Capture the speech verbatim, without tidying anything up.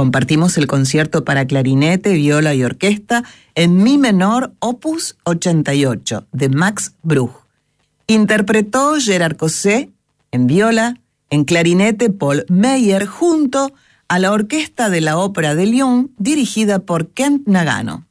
Compartimos el concierto para clarinete, viola y orquesta en mi menor opus ochenta y ocho de Max Bruch. Interpretó Gerard Cosset en viola, en clarinete Paul Meyer junto a la orquesta de la Ópera de Lyon dirigida por Kent Nagano.